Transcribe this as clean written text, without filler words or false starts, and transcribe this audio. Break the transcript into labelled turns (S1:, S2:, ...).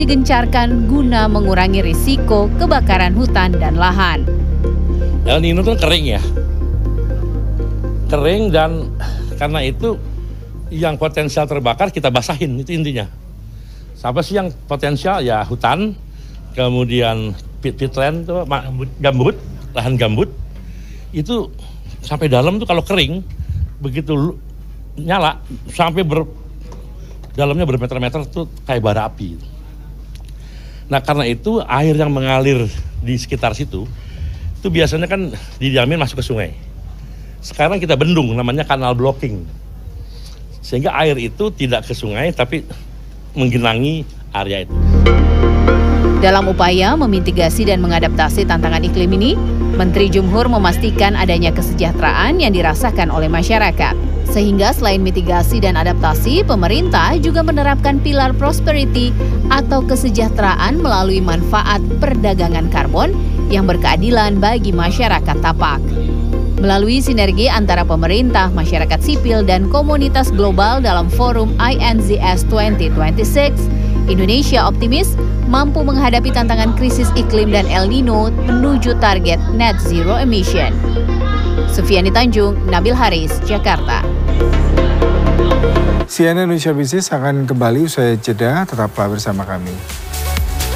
S1: digencarkan guna mengurangi risiko kebakaran hutan dan lahan.
S2: El Nino itu kering ya. Kering dan karena itu yang potensial terbakar kita basahin, itu intinya. Apa sih yang potensial? Ya hutan, kemudian peatland, gambut, lahan gambut. Itu sampai dalam tuh kalau kering, begitu nyala, sampai dalamnya bermeter-meter tuh kayak bara api. Nah karena itu air yang mengalir di sekitar situ, itu biasanya kan dijamin masuk ke sungai. Sekarang kita bendung, namanya kanal blocking. Sehingga air itu tidak ke sungai, tapi menggenangi area itu.
S1: Dalam upaya memitigasi dan mengadaptasi tantangan iklim ini, Menteri Jumhur memastikan adanya kesejahteraan yang dirasakan oleh masyarakat. Sehingga selain mitigasi dan adaptasi, pemerintah juga menerapkan pilar prosperity atau kesejahteraan melalui manfaat perdagangan karbon yang berkeadilan bagi masyarakat tapak. Melalui sinergi antara pemerintah, masyarakat sipil, dan komunitas global dalam forum INZS 2026, Indonesia optimis mampu menghadapi tantangan krisis iklim dan El Nino menuju target net zero emission. Sufiani Tanjung, Nabil Haris, Jakarta.
S3: CNN Indonesia Business akan kembali usai jeda, tetaplah bersama kami.